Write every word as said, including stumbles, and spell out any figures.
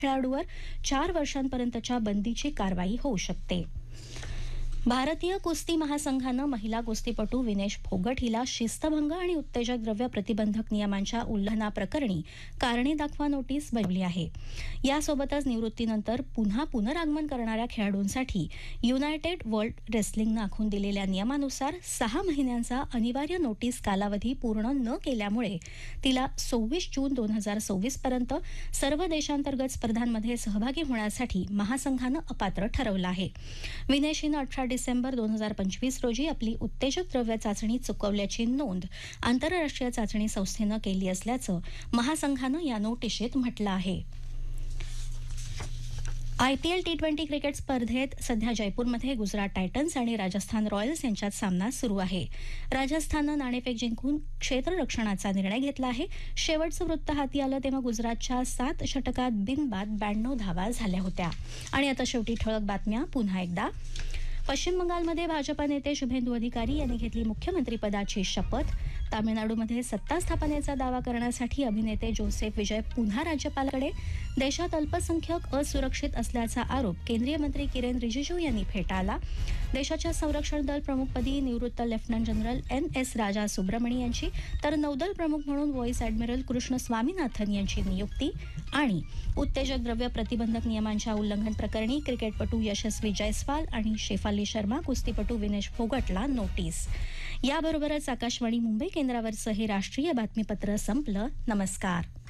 खेळाडूवर चार वर्षांपर्यंतच्या बंदीची कारवाई होऊ शकते. भारतीय कुस्ती महासंघानं महिला कुस्तीपटू विनेश फोगट हिला शिस्तभंग आणि उत्तेजक द्रव्य प्रतिबंधक नियमांच्या उल्लंघनाप्रकरणी कारणे दाखवा नोटीस बजावली आहे. यासोबतच निवृत्तीनंतर पुन्हा पुनरागमन करणाऱ्या खेळाडूंसाठी युनायटेड वर्ल्ड रेसलिंगनं आखून दिलेल्या नियमानुसार सहा महिन्यांचा अनिवार्य नोटीस कालावधी पूर्ण न केल्यामुळे तिला सव्वीस जून दोन हजार सव्वीस पर्यंत सर्व देशांतर्गत स्पर्धांमध्ये सहभागी होण्यासाठी महासंघानं अपात्र ठरवलं आहे. विनेश हिनं अठरा डिसेंबर दोन हजार पंचवीस रोजी आपली उत्तेजक द्रव्य चाचणी चुकवल्याची नोंद आंतरराष्ट्रीय चाचणी संस्थेनं केली असल्याचं महासंघानं या नोटिशीत म्हटलं आहे. आयपीएल टी ट्वेंटी क्रिकेट स्पर्धेत सध्या जयपूरमध्ये गुजरात टायटन्स आणि राजस्थान रॉयल्स यांच्यात सामना सुरू आहे. राजस्थाननं नाणेफेक जिंकून क्षेत्ररक्षणाचा निर्णय घेतला आहे. शेवटचं वृत्त हाती आलं तेव्हा गुजरातच्या सात षटकात बिनबाद ब्याण्णव धावा झाल्या होत्या. आणि आता शेवटी ठळक बातम्या पुन्हा एकदा. पश्चिम बंगालमध्ये भाजपा नेते शुभेंदू अधिकारी यांनी घेतली मुख्यमंत्रीपदाची शपथ. तामिळनाडूमध्ये सत्ता स्थापनेचा दावा करण्यासाठी अभिनेते जोसेफ विजय पुन्हा राज्यपालाकडे. देशात अल्पसंख्याक असुरक्षित असल्याचा आरोप केंद्रीय मंत्री किरेन रिजिजू यांनी फेटाळला. देशाच्या संरक्षण दल प्रमुखपदी निवृत्त लेफ्टनंट जनरल एन एस राजा सुब्रमणी यांची तर नौदल प्रमुख म्हणून व्हाईस ॲडमिरल कृष्ण स्वामीनाथन यांची नियुक्ती. आणि उत्तेजक द्रव्य प्रतिबंधक नियमांच्या उल्लंघन प्रकरणी क्रिकेटपटू यशस्वी जयस्वाल आणि शेफाली शर्मा कुस्तीपटू विनेश फोगटला नोटीस. याबरोबरच आकाशवाणी मुंबई केंद्रावरचं हे राष्ट्रीय बातमीपत्र संपलं. नमस्कार.